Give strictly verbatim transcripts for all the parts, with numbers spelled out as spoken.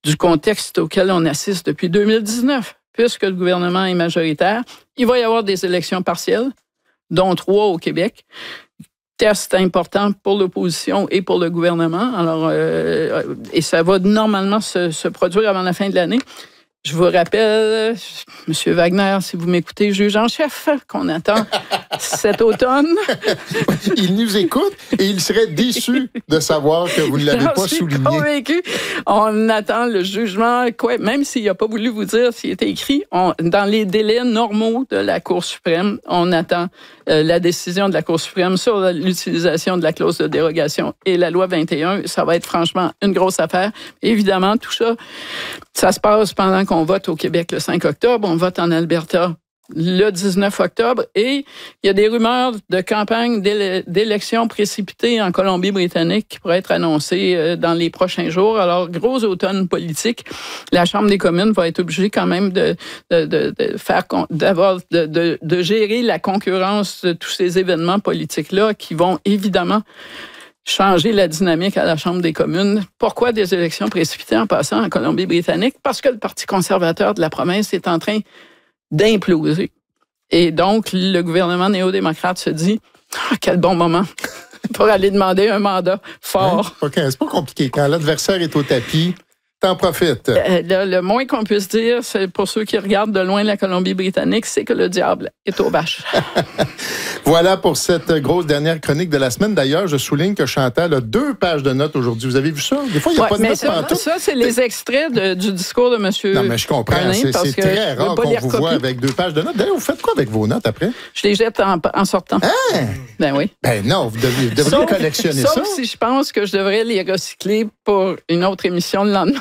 du contexte auquel on assiste depuis deux mille dix-neuf. Puisque le gouvernement est majoritaire, il va y avoir des élections partielles, dont trois au Québec. Test important pour l'opposition et pour le gouvernement. Alors, euh, et ça va normalement se, se produire avant la fin de l'année. Je vous rappelle, M. Wagner, si vous m'écoutez, juge en chef, qu'on attend cet automne. Il nous écoute et il serait déçu de savoir que vous ne l'avez pas souligné. Je suis convaincu. On attend le jugement, quoi, même s'il n'a pas voulu vous dire s'il était écrit, on, dans les délais normaux de la Cour suprême, on attend euh, la décision de la Cour suprême sur l'utilisation de la clause de dérogation et la loi vingt et un. Ça va être franchement une grosse affaire. Évidemment, tout ça, ça se passe pendant qu'on On vote au Québec le cinq octobre, on vote en Alberta le dix-neuf octobre et il y a des rumeurs de campagne d'élections précipitées en Colombie-Britannique qui pourraient être annoncées dans les prochains jours. Alors, gros automne politique. La Chambre des communes va être obligée quand même de, de, de, de faire, d'avoir, de, de, de gérer la concurrence de tous ces événements politiques-là qui vont évidemment changer la dynamique à la Chambre des communes. Pourquoi des élections précipitées en passant en Colombie-Britannique? Parce que le Parti conservateur de la province est en train d'imploser. Et donc, le gouvernement néo-démocrate se dit ah, « quel bon moment pour aller demander un mandat fort. Hein? Okay, c'est pas compliqué. Quand l'adversaire est au tapis, t'en profites. Euh, le, le moins qu'on puisse dire, c'est pour ceux qui regardent de loin la Colombie-Britannique, c'est que le diable est aux vaches. Voilà pour cette grosse dernière chronique de la semaine. D'ailleurs, je souligne que Chantal a deux pages de notes aujourd'hui. Vous avez vu ça? Des fois, il n'y a ouais, pas de mais notes ça, pantoute. Ça, c'est les extraits de, du discours de M. Non, mais je comprends. Carlin, c'est c'est très rare qu'on vous recopier. voit avec deux pages de notes. D'ailleurs, vous faites quoi avec vos notes après? Je les jette en, en sortant. Ah! Ben oui. Ben non, vous devriez, vous devriez sauf, collectionner sauf ça. Sauf si je pense que je devrais les recycler pour une autre émission le lendemain.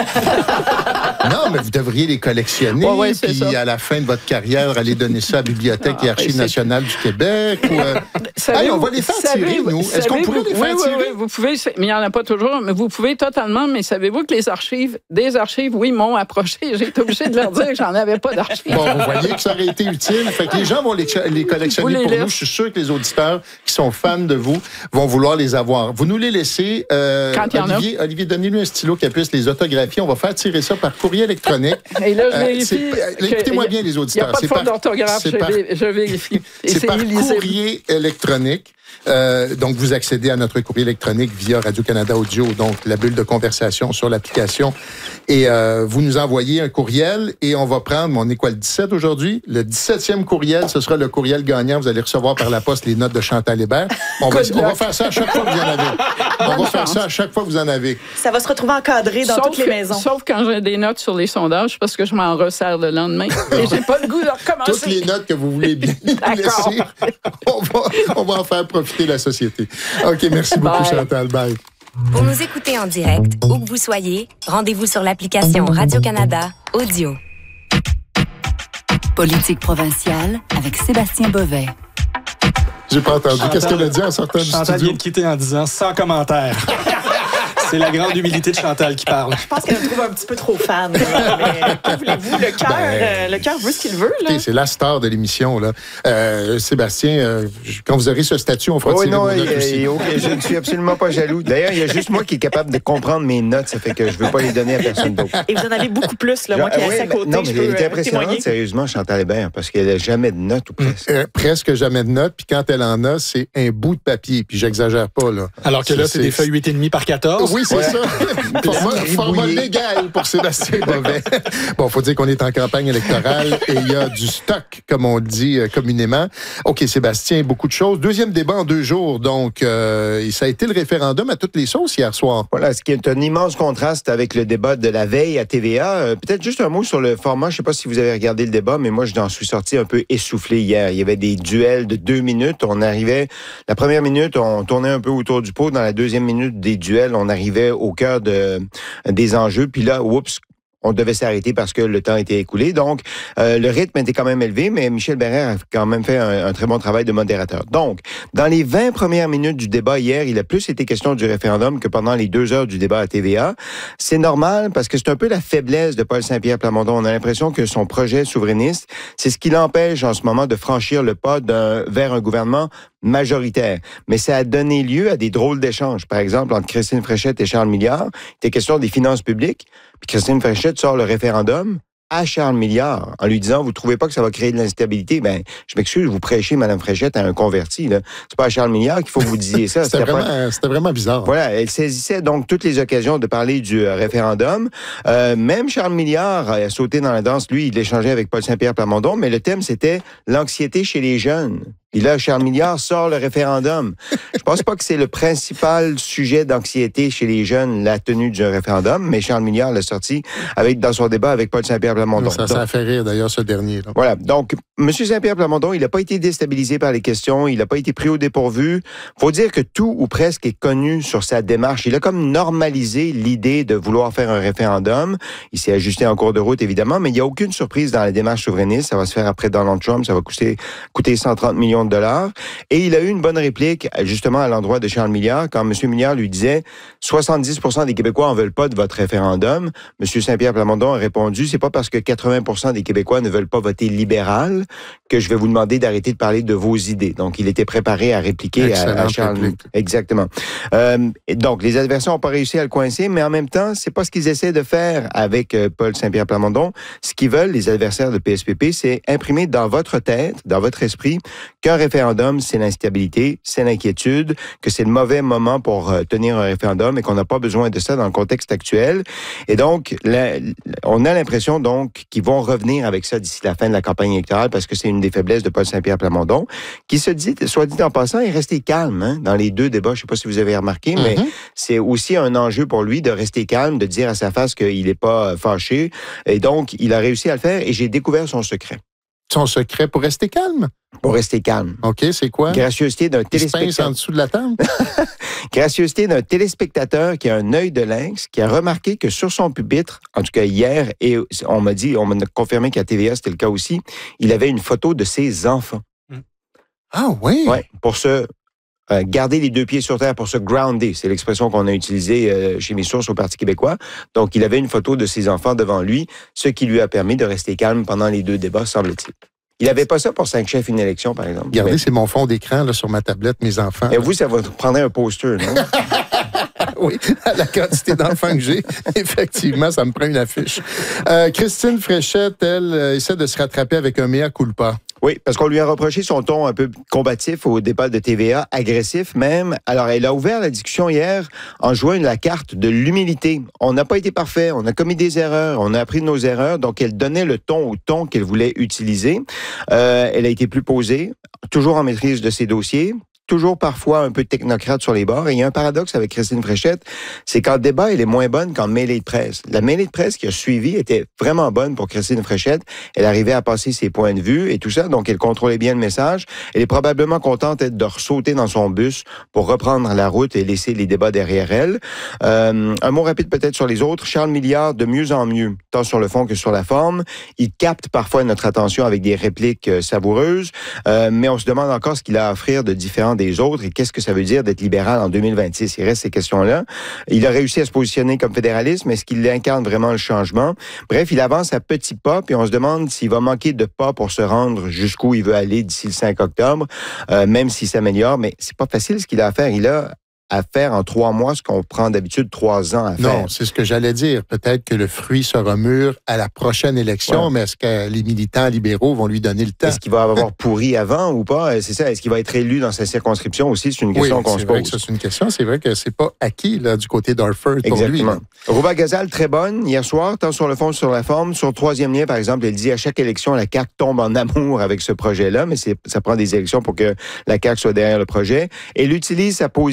Non, mais vous devriez les collectionner, ouais, ouais, puis ça. à la fin de votre carrière, aller donner ça à la Bibliothèque ah, et Archives nationales du Québec. Ou, euh... hey, on va les faire tirer, nous. Est-ce qu'on pourrait les faire oui, tirer? Oui, oui, vous pouvez, mais il n'y en a pas toujours, mais vous pouvez totalement, mais savez-vous que les archives, des archives, oui, m'ont approché. J'ai été obligée de leur dire que j'en avais pas d'archives. Bon, vous voyez que ça aurait été utile. Fait que les gens vont les, les collectionner les pour laisse. nous. Je suis sûr que les auditeurs qui sont fans de vous vont vouloir les avoir. Vous nous les laissez. Euh, Quand il y en Olivier, a. Olivier, donnez-lui un stylo qui puisse les autographier. On va faire tirer ça par courrier électronique. Et là, je vérifie. Euh, Écoutez-moi bien, les auditeurs. Il n'y a pas de faute d'orthographe, je, par, je vérifie. C'est par courrier électronique. Euh, donc, vous accédez à notre courrier électronique via Radio-Canada Audio, donc la bulle de conversation sur l'application. Et euh, vous nous envoyez un courriel et on va prendre, on est quoi, le dix-sept aujourd'hui? Le dix-septième courriel, ce sera le courriel gagnant. Vous allez recevoir par la poste les notes de Chantal Hébert. On va, on va faire ça à chaque fois que vous en avez. On va faire ça à chaque fois que vous en avez. Ça va se retrouver encadré dans sauf toutes les que, maisons. Sauf quand j'ai des notes sur les sondages, parce que je m'en resserre le lendemain. Et j'ai pas le goût de recommencer. Toutes les notes que vous voulez bien laisser, on va, on va en faire profiter la société. OK, merci beaucoup, Bye. Chantal. Bye. Pour nous écouter en direct, où que vous soyez, rendez-vous sur l'application Radio-Canada Audio. Politique provinciale avec Sébastien Bovet. J'ai pas entendu. Chantal, qu'est-ce qu'elle a dit en sortant du Chantal studio? Chantal vient de quitter en disant « sans commentaire ». C'est la grande humilité de Chantal qui parle. Je pense qu'elle me trouve un petit peu trop fan. Mais que voulez-vous? Le cœur ben, le cœur veut ce qu'il veut. Là. C'est la star de l'émission. Là. Euh, Sébastien, euh, quand vous aurez ce statut, on fera oh, tirer non, vos notes il, aussi. Il, okay, je ne suis absolument pas jaloux. D'ailleurs, il y a juste moi qui est capable de comprendre mes notes. Ça fait que je ne veux pas les donner à personne d'autre. Et vous en avez beaucoup plus, là, moi qui est assis à côté. Non, mais je elle est peux, impressionnante, témoigner. Sérieusement, Chantal Hébert, parce qu'elle n'a jamais de notes ou presque. Euh, presque jamais de notes. Puis quand elle en a, c'est un bout de papier. Puis j'exagère pas. Là. Alors que là, c'est, c'est des feuilles huit virgule cinq par quatorze. Oui, c'est ouais. ça. Format, format légal pour Sébastien Bovet. Bon, il faut dire qu'on est en campagne électorale et il y a du stock, comme on dit euh, communément. OK, Sébastien, beaucoup de choses. Deuxième débat en deux jours, donc euh, ça a été le référendum à toutes les sauces hier soir. Voilà, ce qui est un immense contraste avec le débat de la veille à T V A. Euh, peut-être juste un mot sur le format. Je ne sais pas si vous avez regardé le débat, mais moi, je n'en suis sorti un peu essoufflé hier. Il y avait des duels de deux minutes. On arrivait, la première minute, on tournait un peu autour du pot. Dans la deuxième minute des duels, on arrivait au cœur de des enjeux. Puis là, oups, on devait s'arrêter parce que le temps était écoulé. Donc, euh, le rythme était quand même élevé, mais Michel Barrère a quand même fait un, un très bon travail de modérateur. Donc, dans les vingt premières minutes du débat hier, il a plus été question du référendum que pendant les deux heures du débat à T V A. C'est normal parce que c'est un peu la faiblesse de Paul Saint-Pierre Plamondon. On a l'impression que son projet souverainiste, c'est ce qui l'empêche en ce moment de franchir le pas d'un, vers un gouvernement majoritaire. Mais ça a donné lieu à des drôles d'échanges. Par exemple, entre Christine Fréchette et Charles Milliard, il était question des finances publiques, puis Christine Fréchette sort le référendum à Charles Milliard en lui disant « Vous trouvez pas que ça va créer de l'instabilité? » Ben, je m'excuse, vous prêchez Mme Fréchette à un converti. Là. C'est pas à Charles Milliard qu'il faut que vous disiez ça. C'était, vraiment, pas... c'était vraiment bizarre. Voilà, elle saisissait donc toutes les occasions de parler du euh, référendum. Euh, même Charles Milliard a sauté dans la danse. Lui, il échangeait avec Paul Saint-Pierre Plamondon, mais le thème, c'était l'anxiété chez les jeunes. Et là, Charles Milliard sort le référendum. Je pense pas que c'est le principal sujet d'anxiété chez les jeunes, la tenue du référendum, mais Charles Milliard l'a sorti avec, dans son débat avec Paul Saint-Pierre Plamondon. Ça, ça a fait rire, d'ailleurs, ce dernier. Là. Voilà. Donc, M. Saint-Pierre Plamondon, il n'a pas été déstabilisé par les questions, il n'a pas été pris au dépourvu. Faut dire que tout ou presque est connu sur sa démarche. Il a comme normalisé l'idée de vouloir faire un référendum. Il s'est ajusté en cours de route, évidemment, mais il n'y a aucune surprise dans la démarche souverainiste. Ça va se faire après Donald Trump. Ça va coûter, coûter cent trente millions de dollars. Et il a eu une bonne réplique, justement, à l'endroit de Charles Milliard, quand M. Milliard lui disait « soixante-dix pour cent des Québécois en veulent pas de votre référendum ». M. Saint-Pierre Plamondon a répondu « C'est pas parce que quatre-vingts pour cent des Québécois ne veulent pas voter libéral que je vais vous demander d'arrêter de parler de vos idées. » Donc, il était préparé à répliquer à, à Charles Milliard. Exactement. Euh, et donc, les adversaires n'ont pas réussi à le coincer, mais en même temps, c'est pas ce qu'ils essaient de faire avec euh, Paul Saint-Pierre Plamondon. Ce qu'ils veulent, les adversaires de P S P P, c'est imprimer dans votre tête, dans votre esprit, qu'un référendum, c'est l'instabilité, c'est l'inquiétude, que c'est le mauvais moment pour euh, tenir un référendum et qu'on n'a pas besoin de ça dans le contexte actuel. Et donc, la, on a l'impression donc qu'ils vont revenir avec ça d'ici la fin de la campagne électorale parce que c'est une des faiblesses de Paul Saint-Pierre Plamondon, qui se dit, soit dit en passant, est resté calme hein, dans les deux débats. Je ne sais pas si vous avez remarqué, mm-hmm. mais c'est aussi un enjeu pour lui de rester calme, de dire à sa face qu'il n'est pas fâché. Et donc, il a réussi à le faire et j'ai découvert son secret. Son secret pour rester calme? Pour rester calme. OK, c'est quoi? Gracieuseté d'un téléspectateur. En dessous de la table? Gracieuseté d'un téléspectateur qui a un œil de lynx, qui a remarqué que sur son pupitre, en tout cas hier, et on m'a dit, on m'a confirmé qu'à T V A, c'était le cas aussi, il avait une photo de ses enfants. Ah oui? Oui, pour se euh, garder les deux pieds sur terre, pour se grounder. C'est l'expression qu'on a utilisée euh, chez mes sources au Parti québécois. Donc, il avait une photo de ses enfants devant lui, ce qui lui a permis de rester calme pendant les deux débats, semble-t-il. Il n'avait pas ça pour cinq chefs une élection, par exemple. Regardez, mais... c'est mon fond d'écran là, sur ma tablette, mes enfants. Et là. Vous, ça va prendre un poster, non? Oui, à la quantité d'enfants que j'ai, effectivement, ça me prend une affiche. Euh, Christine Fréchette, elle, euh, essaie de se rattraper avec un mea culpa. Oui, parce qu'on lui a reproché son ton un peu combatif au débat de T V A, agressif même. Alors, elle a ouvert la discussion hier en jouant la carte de l'humilité. On n'a pas été parfait, on a commis des erreurs, on a appris de nos erreurs, donc elle donnait le ton au ton qu'elle voulait utiliser. Euh, elle a été plus posée, toujours en maîtrise de ses dossiers, toujours parfois un peu technocrate sur les bords. Et il y a un paradoxe avec Christine Fréchette, c'est qu'en débat, elle est moins bonne qu'en mêlée de presse. La mêlée de presse qui a suivi était vraiment bonne pour Christine Fréchette. Elle arrivait à passer ses points de vue et tout ça, donc elle contrôlait bien le message. Elle est probablement contente de ressauter dans son bus pour reprendre la route et laisser les débats derrière elle. Euh, un mot rapide peut-être sur les autres. Charles Milliard, de mieux en mieux, tant sur le fond que sur la forme. Il capte parfois notre attention avec des répliques euh, savoureuses, euh, mais on se demande encore ce qu'il a à offrir de différent des autres et qu'est-ce que ça veut dire d'être libéral en deux mille vingt-six. Il reste ces questions-là. Il a réussi à se positionner comme fédéraliste, mais est-ce qu'il incarne vraiment le changement? Bref, il avance à petits pas, puis on se demande s'il va manquer de pas pour se rendre jusqu'où il veut aller d'ici le cinq octobre, euh, même s'il s'améliore, mais c'est pas facile ce qu'il a à faire. Il a à faire en trois mois ce qu'on prend d'habitude trois ans à faire. Non, c'est ce que j'allais dire. Peut-être que le fruit sera mûr à la prochaine élection, ouais. Mais est-ce que les militants libéraux vont lui donner le temps? Est-ce qu'il va avoir pourri avant ou pas? C'est ça. Est-ce qu'il va être élu dans sa circonscription aussi? C'est une question oui, qu'on se pose. C'est vrai que ça, c'est une question. C'est vrai que c'est pas acquis là, du côté d'Harford pour Exactement. lui. Rouba Gazal, très bonne hier soir, tant sur le fond que sur la forme. Sur le troisième lien, par exemple, elle dit à chaque élection, la C A Q tombe en amour avec ce projet-là, mais c'est, ça prend des élections pour que la C A Q soit derrière le projet. Elle utilise sa position,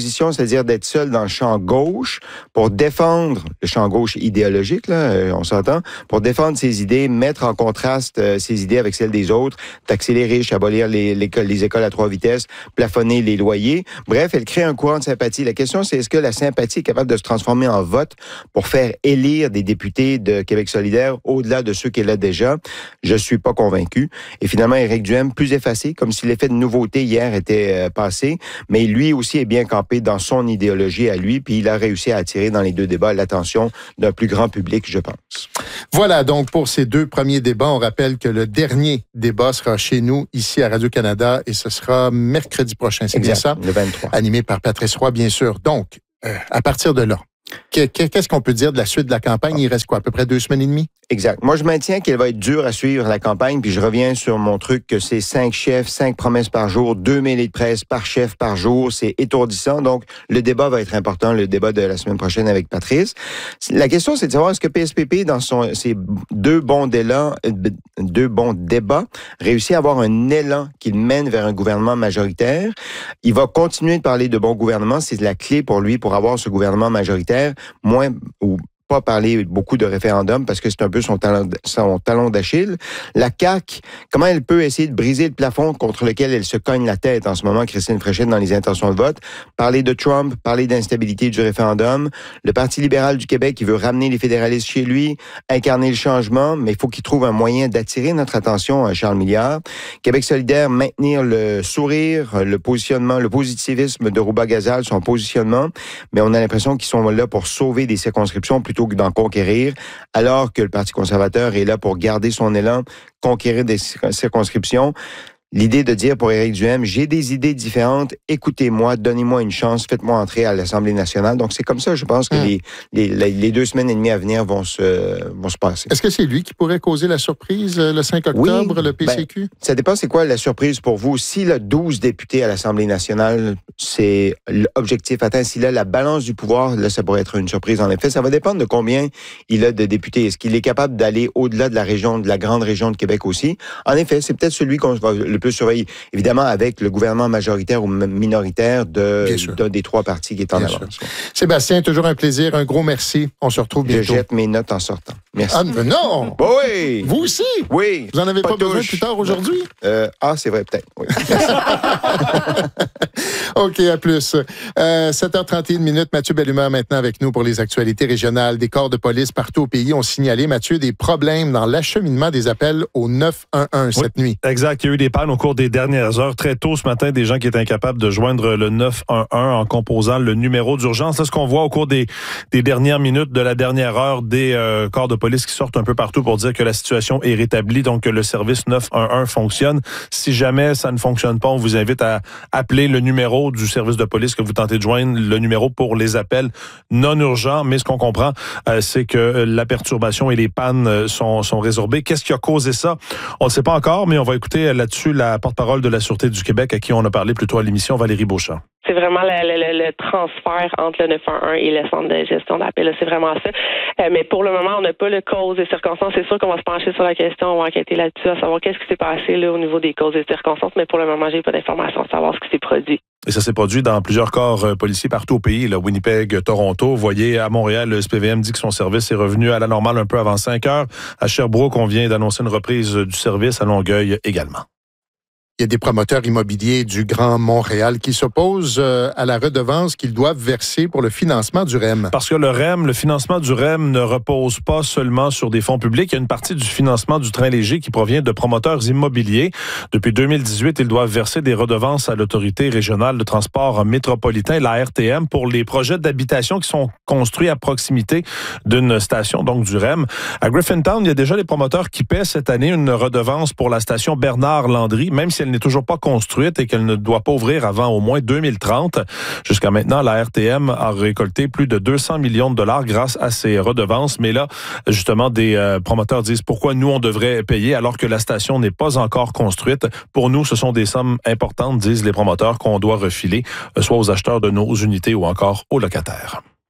c'est-à-dire d'être seul dans le champ gauche pour défendre le champ gauche idéologique, là, on s'entend, pour défendre ses idées, mettre en contraste euh, ses idées avec celles des autres, taxer les riches, abolir les, les, les écoles à trois vitesses, plafonner les loyers. Bref, elle crée un courant de sympathie. La question, c'est est-ce que la sympathie est capable de se transformer en vote pour faire élire des députés de Québec solidaire au-delà de ceux qu'elle a déjà? Je suis pas convaincu. Et finalement, Éric Duhem, plus effacé, comme si l'effet de nouveauté hier était euh, passé, mais lui aussi est bien campé dans son idéologie à lui, puis il a réussi à attirer dans les deux débats l'attention d'un plus grand public, je pense. Voilà, donc pour ces deux premiers débats, on rappelle que le dernier débat sera chez nous, ici à Radio-Canada, et ce sera mercredi prochain, c'est exact, bien ça? Le vingt-trois. Animé par Patrice Roy, bien sûr. Donc, euh, à partir de là, qu'est-ce qu'on peut dire de la suite de la campagne? Il reste quoi, à peu près deux semaines et demie? Exact. Moi, je maintiens qu'elle va être dure à suivre, la campagne, puis je reviens sur mon truc que c'est cinq chefs, cinq promesses par jour, deux mêlées de presse par chef par jour. C'est étourdissant. Donc, le débat va être important, le débat de la semaine prochaine avec Patrice. La question, c'est de savoir est-ce que P S P P, dans son, ses deux bons délais, deux bons débats, réussit à avoir un élan qui mène vers un gouvernement majoritaire. Il va continuer de parler de bon gouvernement. C'est la clé pour lui pour avoir ce gouvernement majoritaire. Moins ou pas parler beaucoup de référendum parce que c'est un peu son talon, son talon d'Achille. La C A Q, comment elle peut essayer de briser le plafond contre lequel elle se cogne la tête en ce moment, Christine Fréchette, dans les intentions de vote? Parler de Trump, parler d'instabilité du référendum. Le Parti libéral du Québec qui veut ramener les fédéralistes chez lui, incarner le changement, mais il faut qu'il trouve un moyen d'attirer notre attention à Charles Milliard. Québec solidaire, maintenir le sourire, le positionnement, le positivisme de Rouba-Gazal, son positionnement, mais on a l'impression qu'ils sont là pour sauver des circonscriptions plutôt que d'en conquérir, alors que le Parti conservateur est là pour garder son élan, conquérir des circonscriptions. L'idée de dire pour Éric Duhem, j'ai des idées différentes, écoutez-moi, donnez-moi une chance, faites-moi entrer à l'Assemblée nationale. Donc, c'est comme ça, je pense que mmh. les, les, les deux semaines et demie à venir vont se, vont se passer. Est-ce que c'est lui qui pourrait causer la surprise le cinq octobre, oui, le P C Q? Ben, ça dépend, c'est quoi la surprise pour vous? S'il a douze députés à l'Assemblée nationale, c'est l'objectif atteint. S'il a la balance du pouvoir, là, ça pourrait être une surprise en effet. Ça va dépendre de combien il a de députés. Est-ce qu'il est capable d'aller au-delà de la région, de la grande région de Québec aussi? En effet, c'est peut-être celui qu'on va le plus surveiller. Évidemment, avec le gouvernement majoritaire ou minoritaire de, d'un des trois partis qui est en Bien avance. Sûr. Sébastien, toujours un plaisir. Un gros merci. On se retrouve bientôt. Je jette mes notes en sortant. Merci. Ah, non! Bah oui! Vous aussi? Oui. Vous n'en avez pas, pas besoin touche. plus tard aujourd'hui? Euh, ah, c'est vrai, peut-être. Oui. OK, à plus. Euh, sept heures trente et une minutes. Mathieu Bellumeur maintenant avec nous pour les actualités régionales. Des corps de police partout au pays ont signalé, Mathieu, des problèmes dans l'acheminement des appels au neuf un un cette oui, nuit. Exact. Il y a eu des pannes au cours des dernières heures. Très tôt ce matin, des gens qui étaient incapables de joindre le neuf un un en composant le numéro d'urgence. C'est ce qu'on voit au cours des, des dernières minutes de la dernière heure, des euh, corps de police qui sortent un peu partout pour dire que la situation est rétablie, donc que le service neuf un un fonctionne. Si jamais ça ne fonctionne pas, on vous invite à appeler le numéro du service de police que vous tentez de joindre, le numéro pour les appels non urgents. Mais ce qu'on comprend, euh, c'est que la perturbation et les pannes sont, sont résorbées. Qu'est-ce qui a causé ça? On ne sait pas encore, mais on va écouter là-dessus la porte-parole de la Sûreté du Québec à qui on a parlé plus tôt à l'émission, Valérie Beauchamp. C'est vraiment le, le, le transfert entre le neuf un un et le centre de gestion d'appel. C'est vraiment ça. Euh, mais pour le moment, on n'a pas le cause et circonstances. C'est sûr qu'on va se pencher sur la question, on va enquêter là-dessus, à savoir qu'est-ce qui s'est passé là, au niveau des causes et circonstances. Mais pour le moment, j'ai pas d'informations à savoir ce qui s'est produit. Et ça s'est produit dans plusieurs corps euh, policiers partout au pays, là, Winnipeg, Toronto. Vous voyez, à Montréal, le S P V M dit que son service est revenu à la normale un peu avant cinq heures. À Sherbrooke, on vient d'annoncer une reprise du service, à Longueuil également. Il y a des promoteurs immobiliers du Grand Montréal qui s'opposent à la redevance qu'ils doivent verser pour le financement du R E M. Parce que le R E M, le financement du R E M ne repose pas seulement sur des fonds publics. Il y a une partie du financement du train léger qui provient de promoteurs immobiliers. Depuis deux mille dix-huit, ils doivent verser des redevances à l'Autorité régionale de transport métropolitain, la R T M, pour les projets d'habitation qui sont construits à proximité d'une station, donc du R E M. À Griffintown, il y a déjà les promoteurs qui paient cette année une redevance pour la station Bernard-Landry, même si elle n'est toujours pas construite et qu'elle ne doit pas ouvrir avant au moins deux mille trente. Jusqu'à maintenant, la R T M a récolté plus de deux cents millions de dollars grâce à ces redevances. Mais là, justement, des euh, promoteurs disent pourquoi nous, on devrait payer alors que la station n'est pas encore construite. Pour nous, ce sont des sommes importantes, disent les promoteurs, qu'on doit refiler, soit aux acheteurs de nos unités ou encore aux locataires.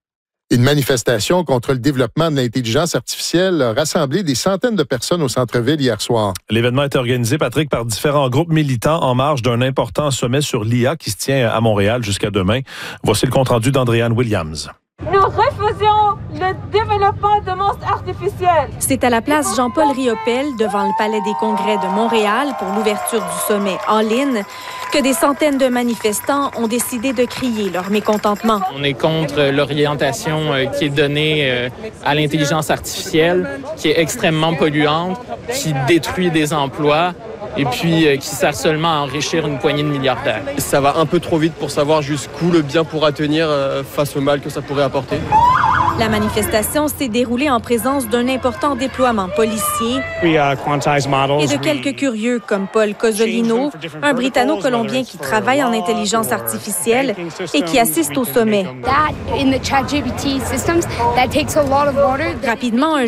Une manifestation contre le développement de l'intelligence artificielle a rassemblé des centaines de personnes au centre-ville hier soir. L'événement est organisé, Patrick, par différents groupes militants en marge d'un important sommet sur l'I A qui se tient à Montréal jusqu'à demain. Voici le compte-rendu d'Andréane Williams. Nous refusons le développement de monstres artificiels. C'est à la place Jean-Paul Riopelle, devant le Palais des Congrès de Montréal, pour l'ouverture du sommet All-In, que des centaines de manifestants ont décidé de crier leur mécontentement. On est contre l'orientation euh, qui est donnée euh, à l'intelligence artificielle, qui est extrêmement polluante, qui détruit des emplois et puis euh, qui sert seulement à enrichir une poignée de milliardaires. Ça va un peu trop vite pour savoir jusqu'où le bien pourra tenir euh, face au mal que ça pourrait apporter. La manifestation s'est déroulée en présence d'un important déploiement policier et de quelques curieux comme Paul Cozzolino, un Britanno-colombien qui travaille en intelligence artificielle et qui assiste au sommet. Rapidement, un